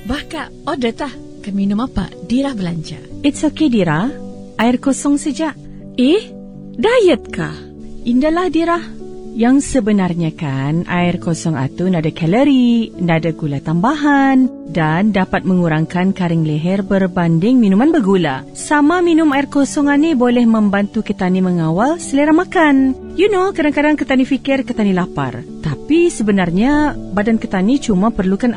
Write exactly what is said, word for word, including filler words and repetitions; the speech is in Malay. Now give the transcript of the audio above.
Bahkan order tah. Kami minum apa? Dira belanja. It's okay, Dira. Air kosong saja. Eh? Diet kah? Indahlah, Dira. Yang sebenarnya kan, air kosong itu nada kalori, nada gula tambahan dan dapat mengurangkan karing leher berbanding minuman bergula. Sama minum air kosong ni boleh membantu kita ni mengawal selera makan. You know, kadang-kadang kita ni fikir kita ni lapar. Tapi sebenarnya badan kita ni cuma perlukan